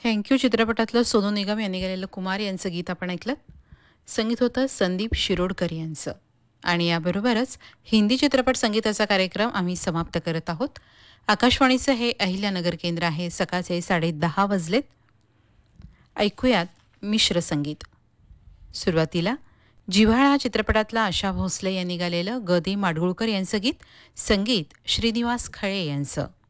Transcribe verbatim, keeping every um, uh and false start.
Thank you चित्रपटातलं सोनू निगम यांनी गायलेलं कुमार यांचं गीत आपण ऐकलं. संगीत होतं संदीप शिरोडकर यांचं. आणि याबरोबरच हिंदी चित्रपट संगीताचा कार्यक्रम आम्ही समाप्त करत आहोत. आकाशवाणीचं हे अहिल्यानगर केंद्र आहे. सकाळचे साडे दहा वाजलेत. ऐकूयात मिश्र संगीत. सुरुवातीला जिव्हाळा चित्रपटातला आशा भोसले यांनी गायलेलं ग दी माडगुळकर यांचं गीत, संगीत श्रीनिवास खळे यांचं.